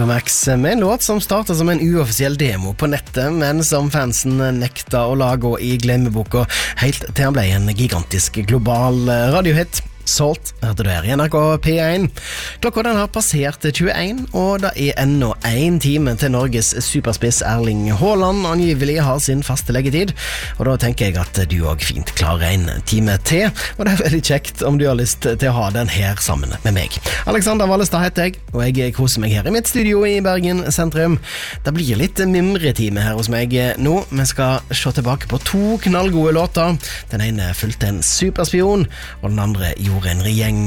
Max med en låt som startet som en uoffisiell demo på nettet, men som fansen nekta å lage i glemmeboka helt til han ble en gigantisk global radiohit. Salt hørte du her i NRK P1. Klokka den har passert 21, og det ennå 1 time til Norges superspiss Erling Haaland angivelig har sin faste leggetid. Og da tenker jeg at du også fint klarer 1 time til, og det veldig kjekt om du har lyst til å ha den her sammen med meg. Alexander Wallestad heter jeg, og jeg koser meg her i mitt studio i Bergen sentrum. Det blir litt mimretime her hos meg nå. Vi skal se tilbake på 2 knallgode låter. Den ene fulgte en superspion, og den andre gjorde en regjeng